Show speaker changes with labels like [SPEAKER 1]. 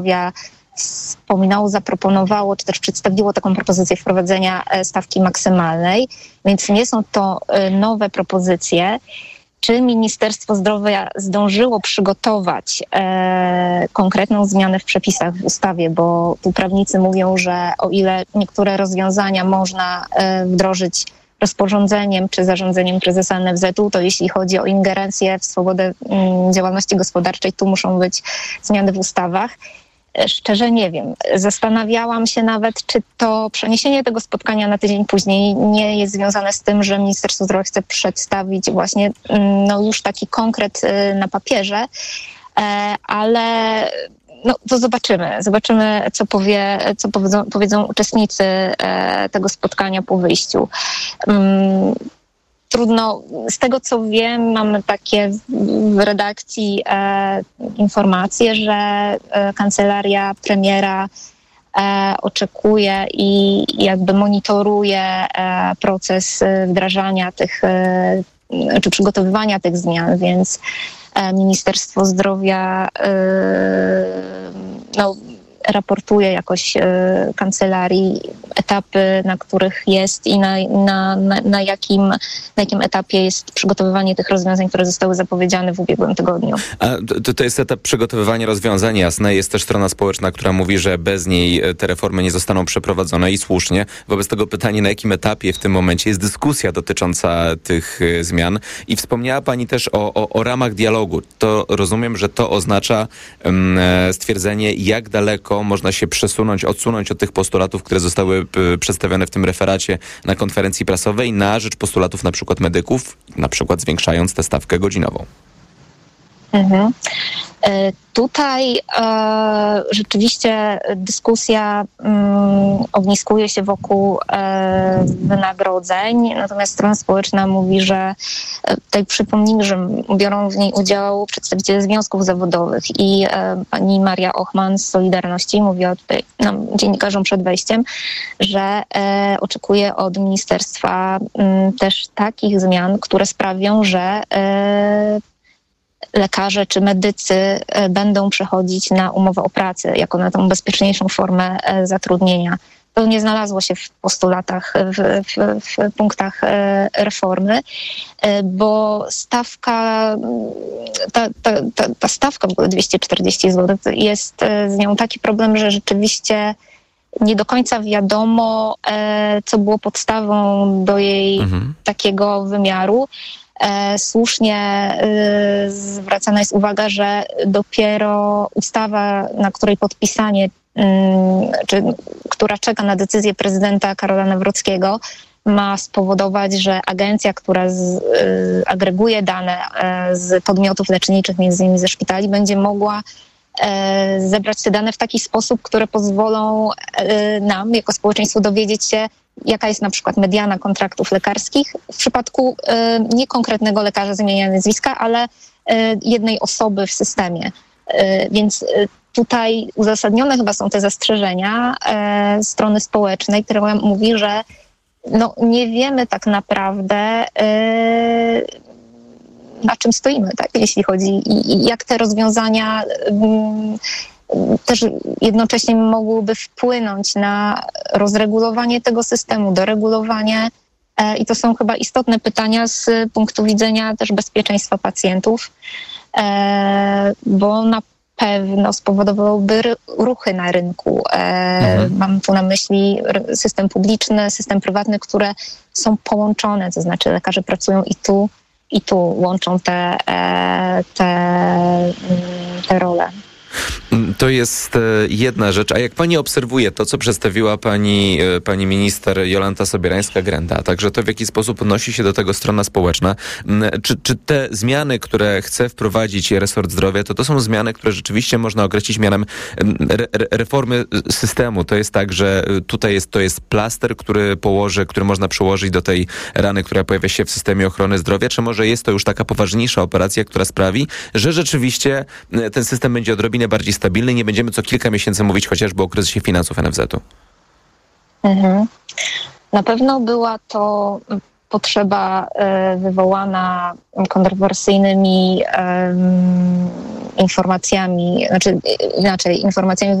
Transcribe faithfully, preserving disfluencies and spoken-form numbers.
[SPEAKER 1] Zdrowia wspominało, zaproponowało, czy też przedstawiło taką propozycję wprowadzenia stawki maksymalnej, więc nie są to nowe propozycje. Czy Ministerstwo Zdrowia zdążyło przygotować e, konkretną zmianę w przepisach w ustawie, bo tu prawnicy mówią, że o ile niektóre rozwiązania można e, wdrożyć rozporządzeniem czy zarządzeniem prezesa N F Z u, to jeśli chodzi o ingerencję w swobodę m, działalności gospodarczej, tu muszą być zmiany w ustawach. Szczerze nie wiem. Zastanawiałam się nawet, czy to przeniesienie tego spotkania na tydzień później nie jest związane z tym, że Ministerstwo Zdrowia chce przedstawić właśnie no, już taki konkret na papierze, ale no, to zobaczymy. Zobaczymy, co powie, co powiedzą, powiedzą uczestnicy tego spotkania po wyjściu. Trudno, z tego co wiem, mamy takie w redakcji e, informacje, że e, kancelaria premiera e, oczekuje i jakby monitoruje e, proces wdrażania tych, e, czy przygotowywania tych zmian, więc e, Ministerstwo Zdrowia e, no, raportuje jakoś e, kancelarii etapy, na których jest i na, na, na, na, jakim, na jakim etapie jest przygotowywanie tych rozwiązań, które zostały zapowiedziane w ubiegłym tygodniu.
[SPEAKER 2] A to, to jest etap przygotowywania rozwiązań, jasne. Jest też strona społeczna, która mówi, że bez niej te reformy nie zostaną przeprowadzone i słusznie. Wobec tego pytanie, na jakim etapie w tym momencie jest dyskusja dotycząca tych zmian. I wspomniała pani też o, o, o ramach dialogu. To rozumiem, że to oznacza um, stwierdzenie, jak daleko można się przesunąć, odsunąć od tych postulatów, które zostały p- przedstawione w tym referacie na konferencji prasowej, na rzecz postulatów na przykład medyków, na przykład zwiększając tę stawkę godzinową.
[SPEAKER 1] Mhm. E, tutaj e, rzeczywiście dyskusja mm, ogniskuje się wokół e, wynagrodzeń, natomiast strona społeczna mówi, że e, tutaj przypomnijmy, że biorą w niej udział przedstawiciele związków zawodowych i e, pani Maria Ochman z Solidarności mówiła tutaj nam, dziennikarzom przed wejściem, że e, oczekuje od ministerstwa m, też takich zmian, które sprawią, że e, lekarze czy medycy będą przechodzić na umowę o pracę jako na tą bezpieczniejszą formę zatrudnienia. To nie znalazło się w postulatach, w, w, w punktach reformy, bo stawka, ta, ta, ta, ta stawka w ogóle dwieście czterdzieści złotych, jest z nią taki problem, że rzeczywiście nie do końca wiadomo, co było podstawą do jej mhm. takiego wymiaru. E, słusznie e, zwracana jest uwaga, że dopiero ustawa, na której podpisanie, m, czy która czeka na decyzję prezydenta Karola Nawrockiego, ma spowodować, że agencja, która z, e, agreguje dane e, z podmiotów leczniczych, między innymi ze szpitali, będzie mogła e, zebrać te dane w taki sposób, które pozwolą e, nam, jako społeczeństwu, dowiedzieć się, jaka jest na przykład mediana kontraktów lekarskich w przypadku y, nie konkretnego lekarza z imienia i nazwiska, ale y, jednej osoby w systemie. Y, więc y, tutaj uzasadnione chyba są te zastrzeżenia y, strony społecznej, która mówi, że no, nie wiemy tak naprawdę, y, na czym stoimy, tak, jeśli chodzi i, i jak te rozwiązania y, też jednocześnie mogłyby wpłynąć na rozregulowanie tego systemu, doregulowanie i to są chyba istotne pytania z punktu widzenia też bezpieczeństwa pacjentów, bo na pewno spowodowałoby ruchy na rynku. Mhm. Mam tu na myśli system publiczny, system prywatny, które są połączone, to znaczy lekarze pracują i tu, i tu, łączą te, te, te role.
[SPEAKER 2] To jest jedna rzecz. A jak pani obserwuje to, co przedstawiła pani, pani minister Jolanta Sobierańska-Grenda, a także to, w jaki sposób odnosi się do tego strona społeczna, czy, czy te zmiany, które chce wprowadzić resort zdrowia, to to są zmiany, które rzeczywiście można określić mianem re, reformy systemu. To jest tak, że tutaj jest, to jest plaster, który położy, który można przełożyć do tej rany, która pojawia się w systemie ochrony zdrowia, czy może jest to już taka poważniejsza operacja, która sprawi, że rzeczywiście ten system będzie odrobinę bardziej stabilny, nie będziemy co kilka miesięcy mówić chociażby o kryzysie finansów N F Z u.
[SPEAKER 1] Mhm. Na pewno była to potrzeba wywołana kontrowersyjnymi informacjami, znaczy inaczej, informacjami